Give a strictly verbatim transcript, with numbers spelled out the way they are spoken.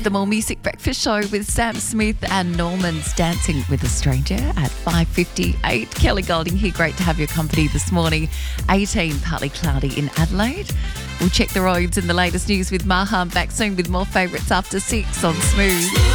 the More Music Breakfast Show with Sam Smith and Norman's Dancing with a Stranger at five fifty-eight. Kelly Golding here. Great to have your company this morning. eighteen, partly cloudy in Adelaide. We'll check the roads and the latest news with Mahan back soon with more favourites after six on Smooth.